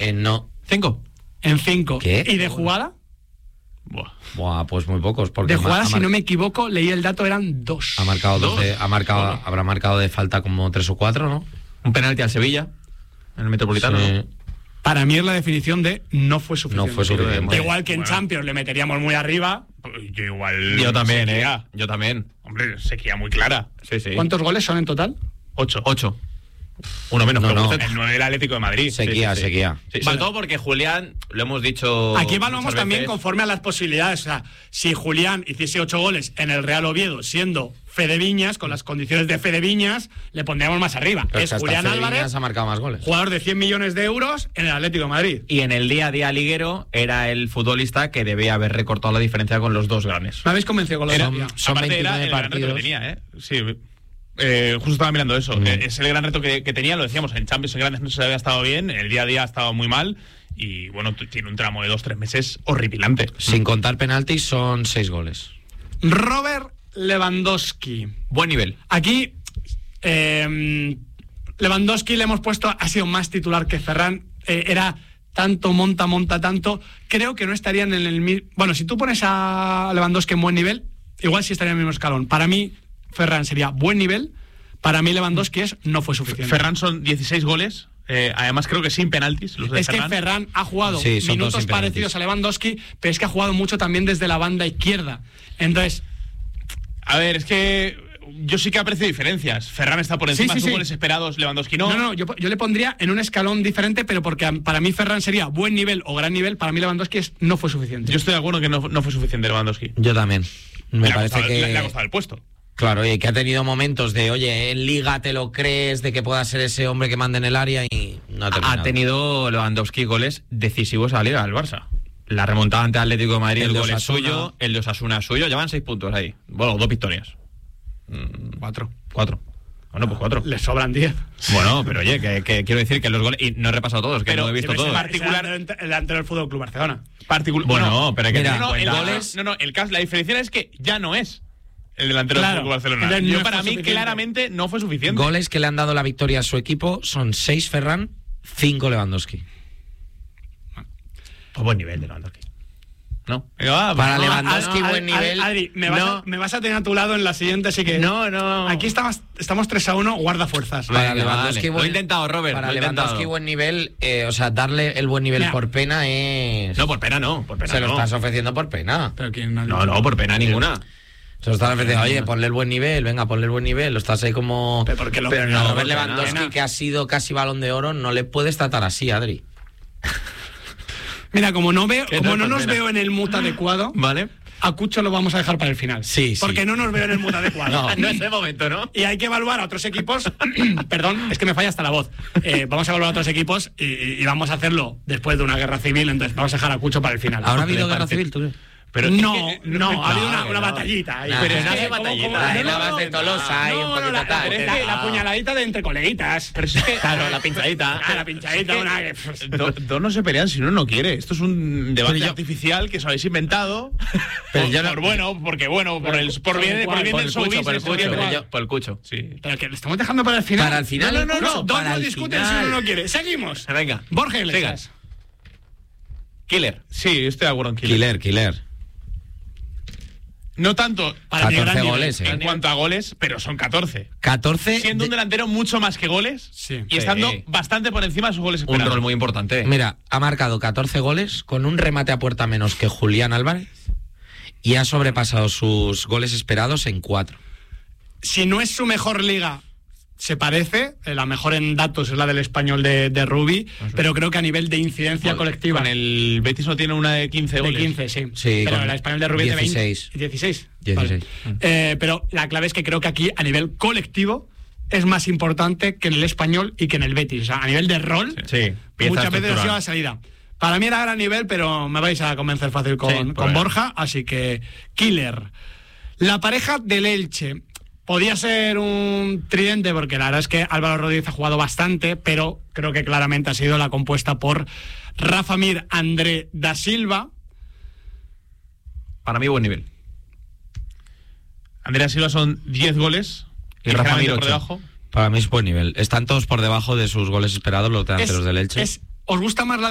puntos. No. 5. En 5. ¿Qué? ¿Y de jugada? Buah, pues muy pocos. Porque De jugada, si no me equivoco, leí el dato, eran 2. Ha marcado 12, habrá marcado de falta como 3 o 4, ¿no? Un penalti al Sevilla, en el Metropolitano, Sí. ¿no? Para mí es la definición de no fue suficiente. No fue suficiente. Igual que en Champions le meteríamos muy arriba. Yo también, sequía. Yo también. Hombre, sequía muy clara. Sí, sí. ¿Cuántos goles son en total? 8. Uno menos. No, pero no. usted- El 9 del Atlético de Madrid. Sequía. Sí, sobre Vale. todo porque Julián, lo hemos dicho. Aquí evaluamos muchas también veces, conforme a las posibilidades. O sea, si Julián hiciese 8 goles en el Real Oviedo, siendo Fede Viñas, con las condiciones de Fede Viñas, le pondríamos más arriba. Pero Es que hasta Julián Fede Álvarez, Viñas ha marcado más goles. jugador de 100 millones de euros en el Atlético de Madrid. Y en el día a día liguero era el futbolista que debía haber recortado la diferencia con los dos grandes. Me habéis convencido con lo de Son- Sevilla. son Aparte 29 era el gran reto partidos. que tenía, ¿eh? Sí. Justo estaba mirando eso. Es el gran reto que tenía, lo decíamos, en Champions en Grandes no se había estado bien, en el día a día ha estado muy mal y bueno, tiene un tramo de 2-3 meses horripilante. Sin contar penaltis, son 6 goles. Robert Lewandowski. Buen nivel. Aquí, Lewandowski le hemos puesto, ha sido más titular que Ferran. Era tanto, monta tanto. Creo que no estarían en el mismo. Bueno, si tú pones a Lewandowski en buen nivel, igual sí estaría en el mismo escalón. Para mí, Ferran sería buen nivel. Para mí, Lewandowski no fue suficiente. Ferran son 16 goles, además creo que sin penaltis. Los de Es que Ferran ha jugado Sí, son todos minutos sin penaltis. parecidos a Lewandowski, pero es que ha jugado mucho también desde la banda izquierda. Entonces, A ver, es que yo sí que aprecio diferencias. Ferran está por encima de sus goles esperados, Lewandowski no. No, yo le pondría en un escalón diferente, pero porque para mí Ferran sería buen nivel o gran nivel, para mí Lewandowski no fue suficiente. Yo estoy de acuerdo que no fue suficiente Lewandowski. Yo también. Me Le ha parece costado- que... le ha costado el puesto. Claro, y que ha tenido momentos de, oye, en Liga te lo crees, de que pueda ser ese hombre que manda en el área y no ha terminado. Ha tenido Lewandowski goles decisivos a la Liga del Barça. La remontada ante Atlético de Madrid, El el de gol es Osasuna. suyo, el de Osasuna es suyo, llevan 6 puntos ahí. Bueno, 2 victorias. 4. 4. Bueno, pues 4. Le sobran 10. Bueno, pero oye, que quiero decir que los goles. Y no he repasado todos, que Pero no he visto ese todos. particular- El delantero del Fútbol Club Barcelona. Bueno, pero hay que mira, tener en el cuenta- caso, la diferencia es que ya no es el delantero Claro. del Fútbol Barcelona. Entonces no Yo fue para mí suficiente. claramente no fue suficiente. Goles que le han dado la victoria a su equipo son 6 Ferran, 5 Lewandowski. Pues buen nivel de Lewandowski. ¿No? Venga, va, Para no, Lewandowski, buen nivel. Adri, me No. vas a tener a tu lado en la siguiente, así que. No. Aquí estamos 3-1, guarda fuerzas. Para Venga, Lewandowski, vale. Lo he intentado, Robert, Para lo he Lewandowski, intentado. buen nivel, o sea, darle el buen nivel Mira. por pena es... No, por pena no. Por pena se lo no. estás ofreciendo por pena. Pero ¿quién ha dicho? No, por pena ninguna. Se lo estás ofreciendo, oye, ponle el buen nivel, venga, ponle el buen nivel. Lo estás ahí como... Pero ¿por qué lo- Pero no, no, por Robert pena. Lewandowski, que ha sido casi Balón de Oro, no le puedes tratar así, Adri. Mira, como no tal, nos por pena? veo en el mood adecuado, Vale. a Cucho lo vamos a dejar para el final. Sí, sí. Porque no nos veo en el mood adecuado. No es el momento, ¿no? Y hay que evaluar a otros equipos. Perdón, es que me falla hasta la voz. Vamos a evaluar a otros equipos y vamos a hacerlo después de una guerra civil. Entonces vamos a dejar a Cucho para el final. ¿Habrá habido ¿Le guerra parece? civil, tú crees? Pero no, es que- no, ha habido claro, una no. batallita ahí. Nah, Pero no es hace que, batallita, ¿cómo? la más de Tolosa ahí, un poquito la, tal. pero es que la puñaladita de entre coleguitas. Pero es que, Claro, la pinchadita. La pinchadita, una que... dos no se pelean si uno no quiere. Esto es un debate Pero yo- artificial que os habéis inventado. Pero por, yo no- por bien, por bien por del Por el showbiz. cucho, por el esto cucho. tiene- Pero por el cucho. Sí. Pero que lo estamos dejando para el final. Para el final, No, no, dos para no el discuten final. si uno no quiere. Seguimos. Venga. Borja Iglesias. Killer. Sí, estoy de acuerdo en Killer. Killer. No tanto Para mí, 14 gran nivel. goles, en cuanto a goles, pero son 14. 14. Siendo un delantero mucho más que goles Sí. y estando Sí. bastante por encima de sus goles Un esperados. rol muy importante. Mira, ha marcado 14 goles con un remate a puerta menos que Julián Álvarez y ha sobrepasado sus goles esperados en 4. Si no es su mejor liga, se parece. La mejor en datos es la del Español de Rubi, pero creo que a nivel de incidencia colectiva. Con el Betis no tiene una de 15 de goles. 15, sí. Sí, pero con el Español de Rubi es de 20. 16. 16. 16. Vale. Pero la clave es que creo que aquí, a nivel colectivo, es más importante que en el Español y que en el Betis. O sea, a nivel de rol, Sí. Pieza muchas veces ha sido estructural. la salida. Para mí era gran nivel, pero me vais a convencer fácil Sí, con pues Borja, así que Killer. La pareja del Elche podía ser un tridente, porque la verdad es que Álvaro Rodríguez ha jugado bastante, pero creo que claramente ha sido la compuesta por Rafa Mir, André da Silva. Para mí, buen nivel. Andrea Silva son 10 goles. Y Rafa Mir, ligeramente por 8. debajo. Para mí es buen nivel. Están todos por debajo de sus goles esperados los delanteros del Elche. ¿Os gusta más la